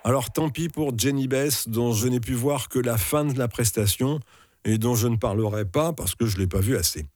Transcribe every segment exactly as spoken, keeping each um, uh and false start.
Alors tant pis pour Jenny Bess, dont je n'ai pu voir que la fin de la prestation et dont je ne parlerai pas parce que je ne l'ai pas vu assez.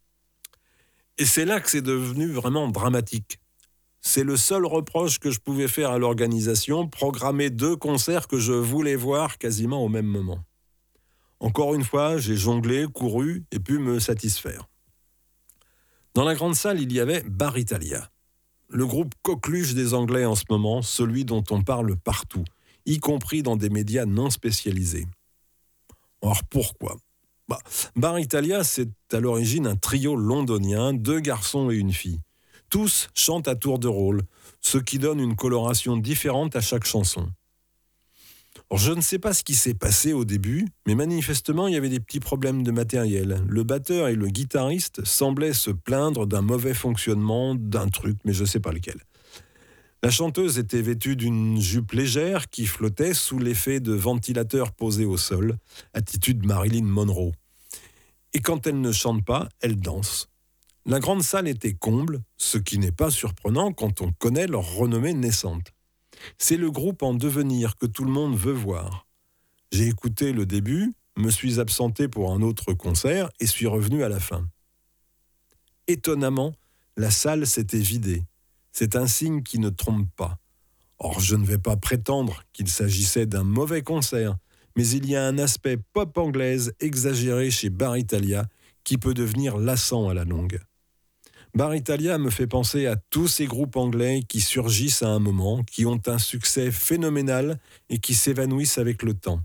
Et c'est là que c'est devenu vraiment dramatique. C'est le seul reproche que je pouvais faire à l'organisation, programmer deux concerts que je voulais voir quasiment au même moment. Encore une fois, j'ai jonglé, couru et pu me satisfaire. Dans la grande salle, il y avait Bar Italia, le groupe coqueluche des Anglais en ce moment, celui dont on parle partout, y compris dans des médias non spécialisés. Alors pourquoi ? bah, Bar Italia, c'est à l'origine un trio londonien, deux garçons et une fille. Tous chantent à tour de rôle, ce qui donne une coloration différente à chaque chanson. Alors, je ne sais pas ce qui s'est passé au début, mais manifestement, il y avait des petits problèmes de matériel. Le batteur et le guitariste semblaient se plaindre d'un mauvais fonctionnement d'un truc, mais je ne sais pas lequel. La chanteuse était vêtue d'une jupe légère qui flottait sous l'effet de ventilateurs posés au sol, attitude Marilyn Monroe. Et quand elle ne chante pas, elle danse. La grande salle était comble, ce qui n'est pas surprenant quand on connaît leur renommée naissante. C'est le groupe en devenir que tout le monde veut voir. J'ai écouté le début, me suis absenté pour un autre concert et suis revenu à la fin. Étonnamment, la salle s'était vidée. C'est un signe qui ne trompe pas. Or, je ne vais pas prétendre qu'il s'agissait d'un mauvais concert, mais il y a un aspect pop anglaise exagéré chez Bar Italia qui peut devenir lassant à la longue. Bar Italia me fait penser à tous ces groupes anglais qui surgissent à un moment, qui ont un succès phénoménal et qui s'évanouissent avec le temps.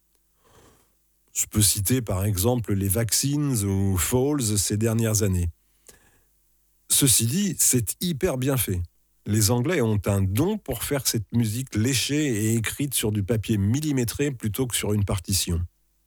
Je peux citer par exemple les Vaccines ou Falls ces dernières années. Ceci dit, c'est hyper bien fait. Les Anglais ont un don pour faire cette musique léchée et écrite sur du papier millimétré plutôt que sur une partition.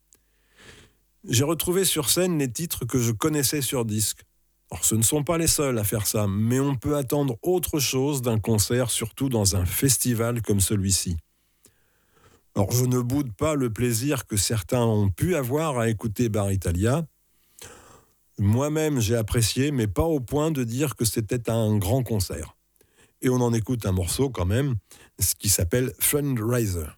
J'ai retrouvé sur scène les titres que je connaissais sur disque. Or, ce ne sont pas les seuls à faire ça, mais on peut attendre autre chose d'un concert, surtout dans un festival comme celui-ci. Alors, je ne boude pas le plaisir que certains ont pu avoir à écouter Bar Italia. Moi-même, j'ai apprécié, mais pas au point de dire que c'était un grand concert. Et on en écoute un morceau quand même, ce qui s'appelle Fundraiser.